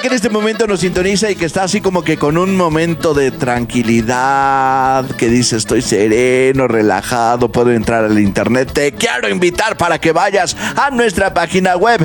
en este momento nos sintoniza y que está así como que con un momento de tranquilidad, que dice estoy sereno, relajado, puedo entrar al internet, te quiero invitar para que vayas a nuestra página web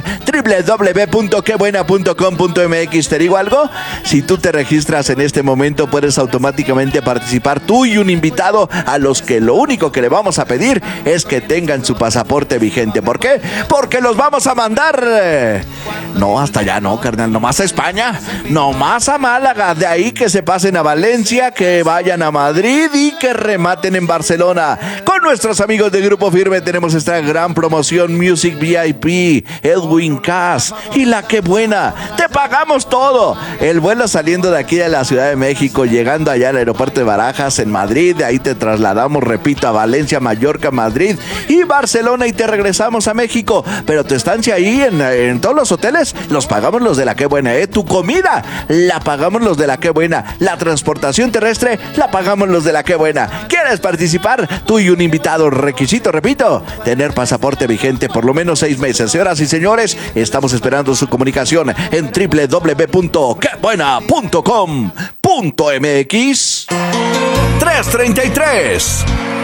www.quebuena.com.mx. ¿Te digo algo? Si tú te registras en este momento, puedes automáticamente participar tú y un invitado a los que lo único que le vamos a pedir es que tengan su pasaporte vigente. ¿Por qué? Porque los vamos a mandar no hasta allá, no, carnal, nomás a España, nomás a Málaga, de ahí que se pasen a Valencia, que vayan a Madrid y que rematen en Barcelona. Con nuestros amigos de Grupo Firme tenemos esta gran promoción Music VIP, Edwin Cass y La Que Buena. Te pagamos todo. El vuelo saliendo de aquí de la Ciudad de México, llegando allá al aeropuerto de Barajas en Madrid, de ahí te trasladamos, repito, a Valencia, Mallorca, Madrid y Barcelona y te regresamos a México. Pero tu estancia ahí en todos los hoteles los pagamos los de La Que Buena, Tu comida la pagamos los de La Que Buena. La transportación terrestre la pagamos los de La Que Buena. ¿Quieres participar? Tú y un invitado. Requisito, repito, tener pasaporte vigente por lo menos 6 meses. Señoras y señores, estamos esperando su comunicación en www.quebuena.com.mx. 333